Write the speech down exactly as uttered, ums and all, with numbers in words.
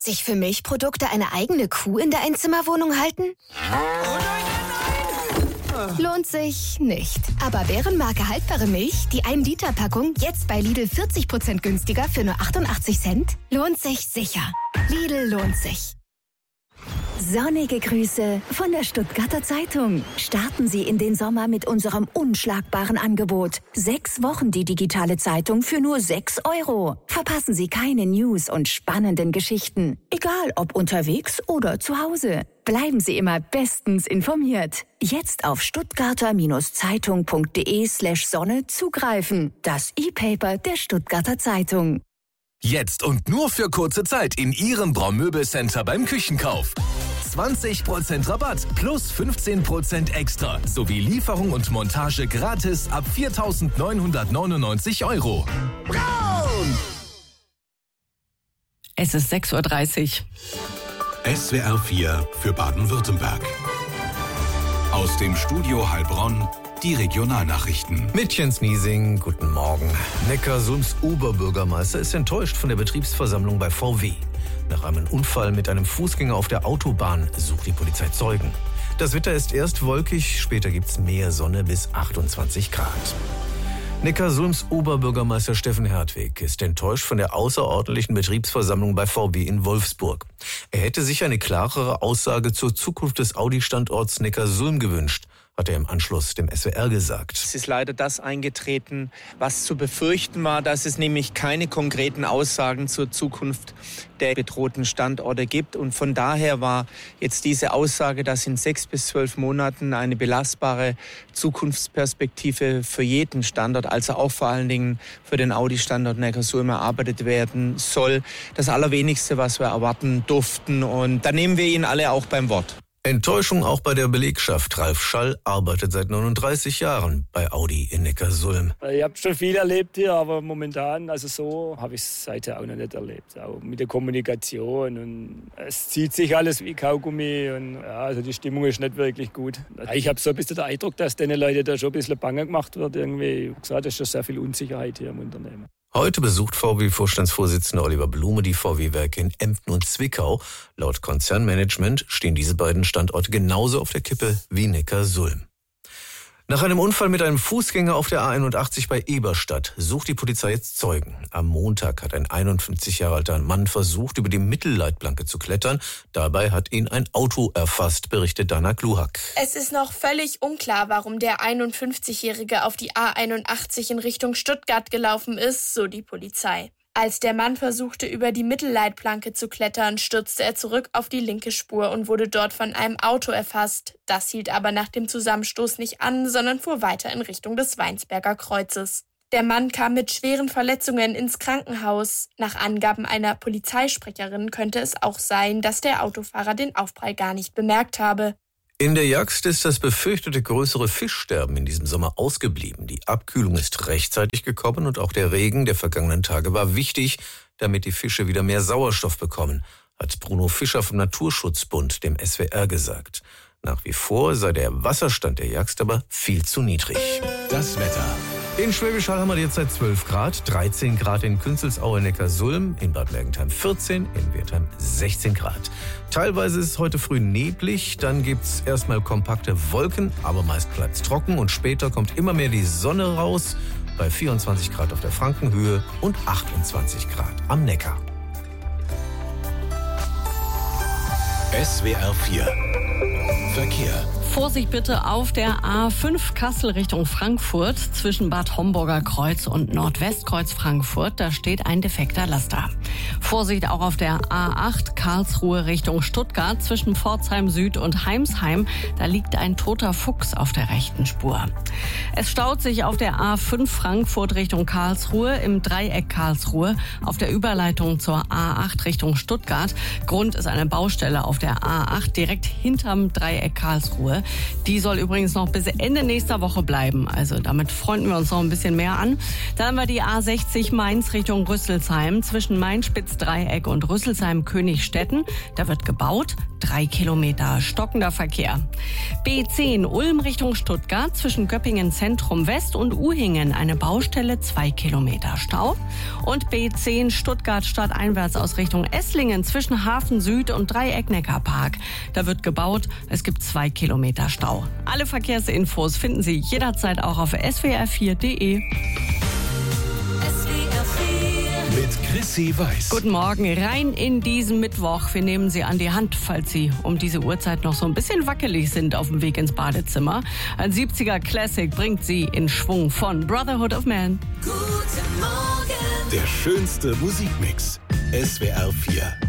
Sich für Milchprodukte eine eigene Kuh in der Einzimmerwohnung halten? Lohnt sich nicht. Aber Bärenmarke haltbare Milch, die ein Liter Packung, jetzt bei Lidl vierzig Prozent günstiger für nur achtundachtzig Cent? Lohnt sich sicher. Lidl lohnt sich. Sonnige Grüße von der Stuttgarter Zeitung. Starten Sie in den Sommer mit unserem unschlagbaren Angebot. Sechs Wochen die digitale Zeitung für nur sechs Euro. Verpassen Sie keine News und spannenden Geschichten. Egal ob unterwegs oder zu Hause. Bleiben Sie immer bestens informiert. Jetzt auf stuttgarter-zeitung.de slash Sonne zugreifen. Das E-Paper der Stuttgarter Zeitung. Jetzt und nur für kurze Zeit in Ihrem Braumöbelcenter beim Küchenkauf. zwanzig Prozent Rabatt plus fünfzehn Prozent extra sowie Lieferung und Montage gratis ab viertausendneunhundertneunundneunzig Euro. Braun! Es ist sechs Uhr dreißig. S W R vier für Baden-Württemberg. Aus dem Studio Heilbronn die Regionalnachrichten. Mit Jens Niesing, guten Morgen. Neckarsulms Oberbürgermeister ist enttäuscht von der Betriebsversammlung bei V W. Nach einem Unfall mit einem Fußgänger auf der Autobahn sucht die Polizei Zeugen. Das Wetter ist erst wolkig, später gibt's mehr Sonne bis achtundzwanzig Grad. Neckarsulms Oberbürgermeister Steffen Hertwig ist enttäuscht von der außerordentlichen Betriebsversammlung bei V W in Wolfsburg. Er hätte sich eine klarere Aussage zur Zukunft des Audi-Standorts Neckarsulm gewünscht, hat er im Anschluss dem S W R gesagt. Es ist leider das eingetreten, was zu befürchten war, dass es nämlich keine konkreten Aussagen zur Zukunft der bedrohten Standorte gibt. Und von daher war jetzt diese Aussage, dass in sechs bis zwölf Monaten eine belastbare Zukunftsperspektive für jeden Standort, also auch vor allen Dingen für den Audi-Standort Neckarsulm erarbeitet werden soll, das Allerwenigste, was wir erwarten durften. Und da nehmen wir ihn alle auch beim Wort. Enttäuschung auch bei der Belegschaft. Ralf Schall arbeitet seit neununddreißig Jahren bei Audi in Neckarsulm. Ich habe schon viel erlebt hier, aber momentan, also so, habe ich es seither auch noch nicht erlebt. Auch mit der Kommunikation und es zieht sich alles wie Kaugummi und ja, also die Stimmung ist nicht wirklich gut. Ich habe so ein bisschen den Eindruck, dass den Leuten da schon ein bisschen bange gemacht wird. Irgendwie. Ich habe gesagt, es ist schon sehr viel Unsicherheit hier im Unternehmen. Heute besucht V W-Vorstandsvorsitzender Oliver Blume die V W-Werke in Emden und Zwickau. Laut Konzernmanagement stehen diese beiden Standorte genauso auf der Kippe wie Neckarsulm. Nach einem Unfall mit einem Fußgänger auf der A einundachtzig bei Eberstadt sucht die Polizei jetzt Zeugen. Am Montag hat ein einundfünfzig Jahre alter Mann versucht, über die Mittelleitplanke zu klettern. Dabei hat ihn ein Auto erfasst, berichtet Dana Kluhack. Es ist noch völlig unklar, warum der einundfünfzigjährige auf die A einundachtzig in Richtung Stuttgart gelaufen ist, so die Polizei. Als der Mann versuchte, über die Mittelleitplanke zu klettern, stürzte er zurück auf die linke Spur und wurde dort von einem Auto erfasst. Das hielt aber nach dem Zusammenstoß nicht an, sondern fuhr weiter in Richtung des Weinsberger Kreuzes. Der Mann kam mit schweren Verletzungen ins Krankenhaus. Nach Angaben einer Polizeisprecherin könnte es auch sein, dass der Autofahrer den Aufprall gar nicht bemerkt habe. In der Jagd ist das befürchtete größere Fischsterben in diesem Sommer ausgeblieben. Die Abkühlung ist rechtzeitig gekommen und auch der Regen der vergangenen Tage war wichtig, damit die Fische wieder mehr Sauerstoff bekommen, hat Bruno Fischer vom Naturschutzbund dem S W R gesagt. Nach wie vor sei der Wasserstand der Jagd aber viel zu niedrig. Das Wetter. In Schwäbisch Hall haben wir derzeit zwölf Grad, dreizehn Grad in Künzelsaue Neckarsulm, in Bad Mergentheim vierzehn, in Wertheim sechzehn Grad. Teilweise ist es heute früh neblig, dann gibt's erstmal kompakte Wolken, aber meist bleibt's trocken und später kommt immer mehr die Sonne raus, bei vierundzwanzig Grad auf der Frankenhöhe und achtundzwanzig Grad am Neckar. S W R vier Verkehr. Vorsicht bitte auf der A fünf Kassel Richtung Frankfurt zwischen Bad Homburger Kreuz und Nordwestkreuz Frankfurt. Da steht ein defekter Laster. Vorsicht auch auf der A acht Karlsruhe Richtung Stuttgart zwischen Pforzheim Süd und Heimsheim. Da liegt ein toter Fuchs auf der rechten Spur. Es staut sich auf der A fünf Frankfurt Richtung Karlsruhe im Dreieck Karlsruhe auf der Überleitung zur A acht Richtung Stuttgart. Grund ist eine Baustelle auf der A acht direkt hinterm Dreieck Karlsruhe. Die soll übrigens noch bis Ende nächster Woche bleiben. Also damit freunden wir uns noch ein bisschen mehr an. Dann haben wir die A sechzig Mainz Richtung Rüsselsheim zwischen Mainz Spitzdreieck und Rüsselsheim-Königstetten. Da wird gebaut. Drei Kilometer stockender Verkehr. B zehn Ulm Richtung Stuttgart zwischen Göppingen Zentrum West und Uhingen eine Baustelle, zwei Kilometer Stau. Und B zehn Stuttgart stadteinwärts aus Richtung Esslingen zwischen Hafen Süd und Dreieck-Neckar-Park. Da wird gebaut, es gibt zwei Kilometer Stau. Alle Verkehrsinfos finden Sie jederzeit auch auf s w r vier punkt d e. Mit Chrissy Weiß. Guten Morgen, rein in diesen Mittwoch. Wir nehmen Sie an die Hand, falls Sie um diese Uhrzeit noch so ein bisschen wackelig sind auf dem Weg ins Badezimmer. Ein siebziger Classic bringt Sie in Schwung von Brotherhood of Man. Guten Morgen. Der schönste Musikmix. S W R vier.